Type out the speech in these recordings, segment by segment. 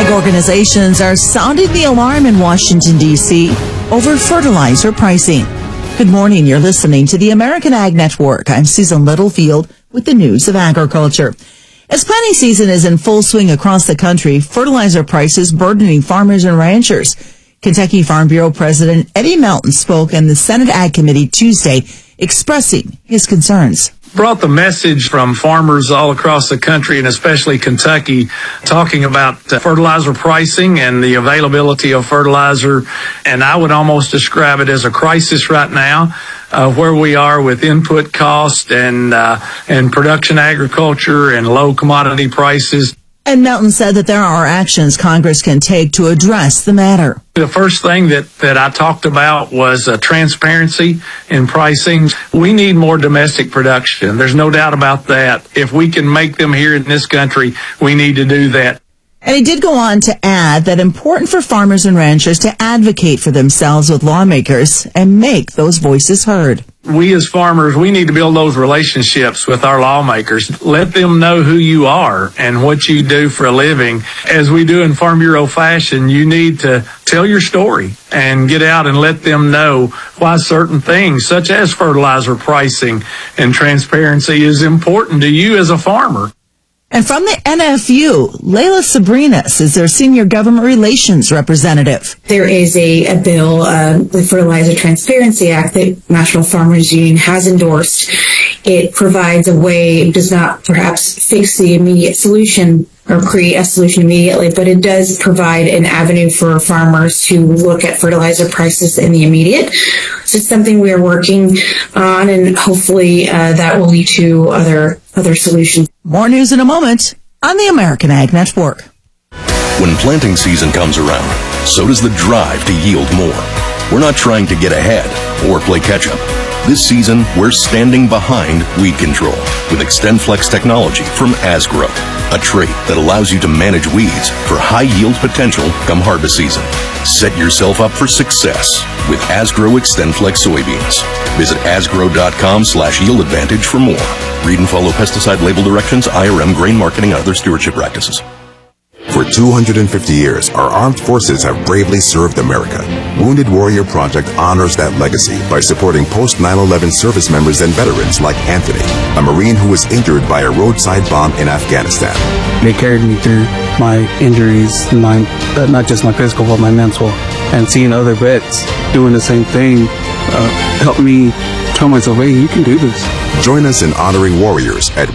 Organizations are sounding the alarm in Washington, D.C. over fertilizer pricing. Good morning. You're listening to the American Ag Network. I'm Susan Littlefield with the news of agriculture. As planting season is in full swing across the country, fertilizer prices burdening farmers and ranchers. Kentucky Farm Bureau President Eddie Melton spoke in the Senate Ag Committee Tuesday, expressing his concerns. Brought the message from farmers all across the country and especially Kentucky talking about fertilizer pricing and the availability of fertilizer. And I would almost describe it as a crisis right now, where we are with input cost and production agriculture and low commodity prices. And Melton said that there are actions Congress can take to address the matter. The first thing that I talked about was transparency in pricing. We need more domestic production. There's no doubt about that. If we can make them here in this country, we need to do that. And he did go on to add that important for farmers and ranchers to advocate for themselves with lawmakers and make those voices heard. We as farmers, we need to build those relationships with our lawmakers. Let them know who you are and what you do for a living. As we do in Farm Bureau fashion, you need to tell your story and get out and let them know why certain things, such as fertilizer pricing and transparency, is important to you as a farmer. And from the NFU, Layla Sabrinas is their senior government relations representative. There is a bill, the Fertilizer Transparency Act, that National Farmers Union has endorsed. It provides a way, it does not perhaps fix the immediate solution or create a solution immediately, but it does provide an avenue for farmers to look at fertilizer prices in the immediate. So it's something we are working on, and hopefully that will lead to other solutions. More news in a moment on the American Ag Network. When planting season comes around, so does the drive to yield more. We're not trying to get ahead or play catch-up. This season, we're standing behind weed control with XtendFlex technology from Asgrow, a trait that allows you to manage weeds for high yield potential come harvest season. Set yourself up for success with Asgrow XtendFlex soybeans. Visit asgrow.com/yield advantage for more. Read and follow pesticide label directions, IRM, grain marketing, and other stewardship practices. For 250 years, our armed forces have bravely served America. Wounded Warrior Project honors that legacy by supporting post-9/11 service members and veterans like Anthony, a Marine who was injured by a roadside bomb in Afghanistan. They carried me through my injuries, not just my physical, but my mental. And seeing other vets doing the same thing helped me tell myself, hey, you can do this. Join us in honoring warriors at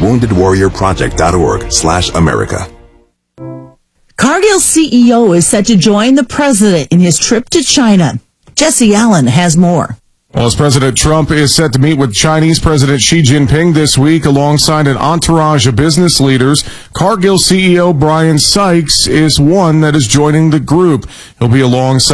woundedwarriorproject.org/America. Cargill's CEO is set to join the president in his trip to China. Jesse Allen has more. Well, as President Trump is set to meet with Chinese President Xi Jinping this week alongside an entourage of business leaders, Cargill CEO Brian Sykes is one that is joining the group. He'll be alongside